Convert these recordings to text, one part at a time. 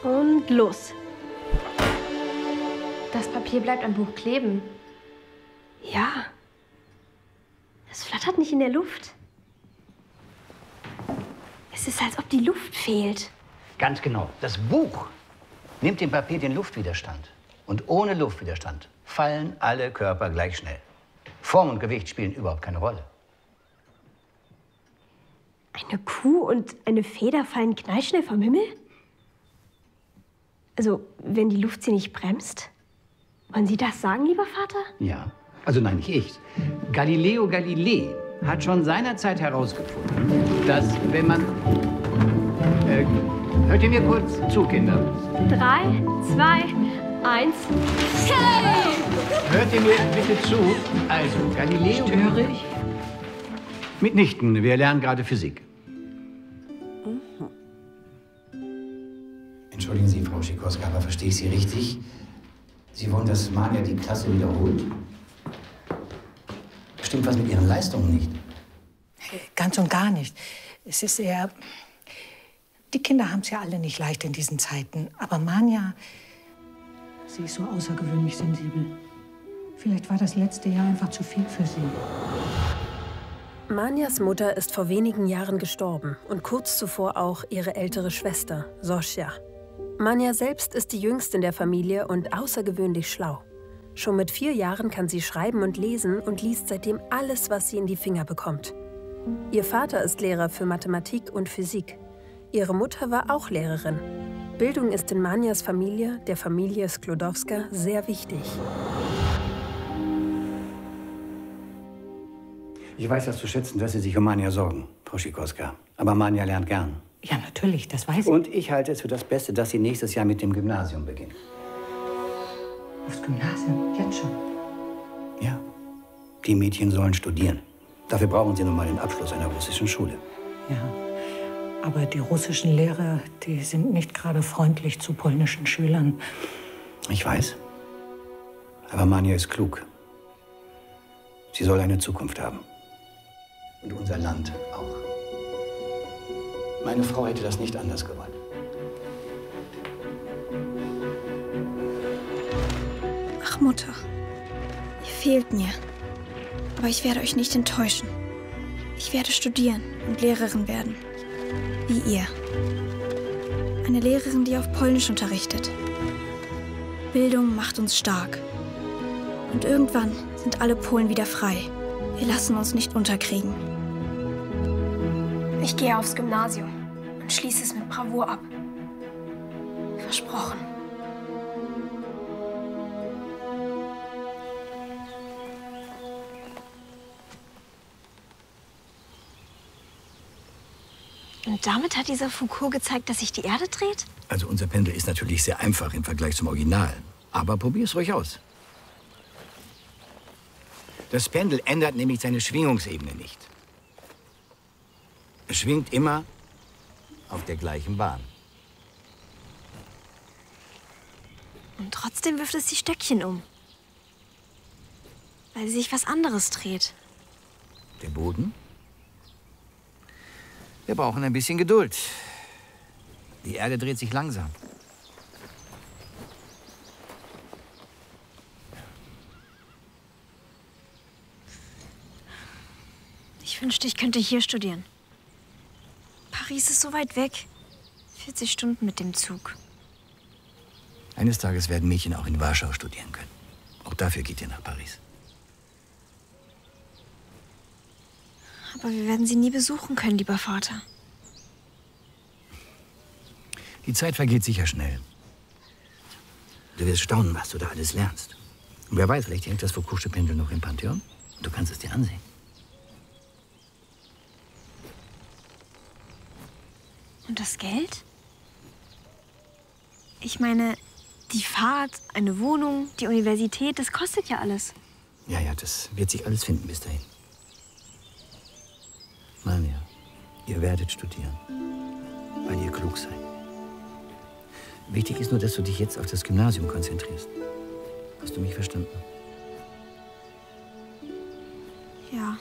Und los. Das Papier bleibt am Buch kleben. Ja. Es flattert nicht in der Luft. Es ist, als ob die Luft fehlt. Ganz genau. Das Buch nimmt dem Papier den Luftwiderstand. Und ohne Luftwiderstand fallen alle Körper gleich schnell. Form und Gewicht spielen überhaupt keine Rolle. Eine Kuh und eine Feder fallen knallschnell vom Himmel? Also, wenn die Luft sie nicht bremst? Wollen Sie das sagen, lieber Vater? Ja, also nein, nicht ich. Galileo Galilei hat schon seinerzeit herausgefunden, dass wenn man... hört ihr mir kurz zu, Kinder? 3, 2, 1. Hey! Hört ihr mir bitte zu? Also, Galileo... Störe ich? Mitnichten, wir lernen gerade Physik. Entschuldigen Sie, Frau Schikorska, aber verstehe ich Sie richtig? Sie wollen, dass Manja die Klasse wiederholt? Stimmt was mit Ihren Leistungen nicht? Ganz und gar nicht. Es ist eher... Die Kinder haben es ja alle nicht leicht in diesen Zeiten. Aber Manja, sie ist so außergewöhnlich sensibel. Vielleicht war das letzte Jahr einfach zu viel für sie. Manjas Mutter ist vor wenigen Jahren gestorben und kurz zuvor auch ihre ältere Schwester, Zosia. Manja selbst ist die Jüngste in der Familie und außergewöhnlich schlau. Schon mit 4 Jahren kann sie schreiben und lesen und liest seitdem alles, was sie in die Finger bekommt. Ihr Vater ist Lehrer für Mathematik und Physik. Ihre Mutter war auch Lehrerin. Bildung ist in Manjas Familie, der Familie Sklodowska, sehr wichtig. Ich weiß das zu schätzen, dass Sie sich um Manja sorgen, Frau Schikorska. Aber Manja lernt gern. Ja, natürlich, das weiß ich. Und ich halte es für das Beste, dass sie nächstes Jahr mit dem Gymnasium beginnt. Aufs Gymnasium? Jetzt schon? Ja. Die Mädchen sollen studieren. Dafür brauchen sie nun mal den Abschluss einer russischen Schule. Ja. Aber die russischen Lehrer, die sind nicht gerade freundlich zu polnischen Schülern. Ich weiß. Aber Manja ist klug. Sie soll eine Zukunft haben. Und unser Land auch. Meine Frau hätte das nicht anders gewollt. Ach, Mutter, ihr fehlt mir. Aber ich werde euch nicht enttäuschen. Ich werde studieren und Lehrerin werden. Wie ihr. Eine Lehrerin, die auf Polnisch unterrichtet. Bildung macht uns stark. Und irgendwann sind alle Polen wieder frei. Wir lassen uns nicht unterkriegen. Ich gehe aufs Gymnasium und schließe es mit Bravour ab. Versprochen. Und damit hat dieser Foucault gezeigt, dass sich die Erde dreht? Also unser Pendel ist natürlich sehr einfach im Vergleich zum Original. Aber probier's ruhig aus. Das Pendel ändert nämlich seine Schwingungsebene nicht. Es schwingt immer auf der gleichen Bahn. Und trotzdem wirft es die Stöckchen um. Weil sich was anderes dreht. Der Boden? Wir brauchen ein bisschen Geduld. Die Erde dreht sich langsam. Ich wünschte, ich könnte hier studieren. Paris ist so weit weg. 40 Stunden mit dem Zug. Eines Tages werden Mädchen auch in Warschau studieren können. Auch dafür geht ihr nach Paris. Aber wir werden sie nie besuchen können, lieber Vater. Die Zeit vergeht sicher schnell. Du wirst staunen, was du da alles lernst. Und wer weiß, vielleicht hängt das Foucault'sche Pendel noch im Pantheon und du kannst es dir ansehen. Und das Geld? Ich meine, die Fahrt, eine Wohnung, die Universität, das kostet ja alles. Ja, das wird sich alles finden bis dahin. Manja, ihr werdet studieren, weil ihr klug seid. Wichtig ist nur, dass du dich jetzt auf das Gymnasium konzentrierst. Hast du mich verstanden? Ja.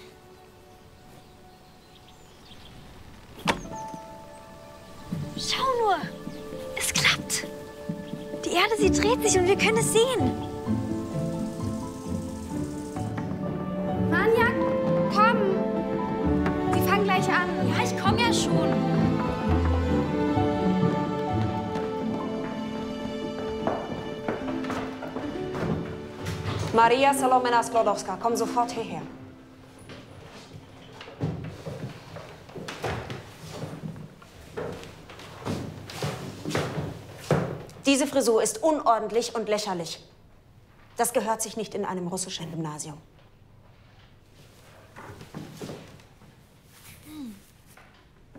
Schau nur, es klappt. Die Erde, sie dreht sich und wir können es sehen. Manja, komm! Sie fangen gleich an. Ja, ich komme ja schon. Maria Salomena Sklodowska, komm sofort hierher. Diese Frisur ist unordentlich und lächerlich. Das gehört sich nicht in einem russischen Gymnasium.